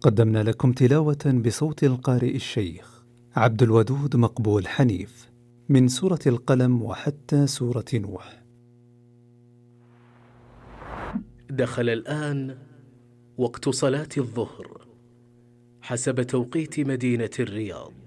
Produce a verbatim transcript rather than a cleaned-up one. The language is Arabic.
قدمنا لكم تلاوة بصوت القارئ الشيخ عبد الودود مقبول حنيف من سورة القلم وحتى سورة نوح. دخل الآن وقت صلاة الظهر حسب توقيت مدينة الرياض.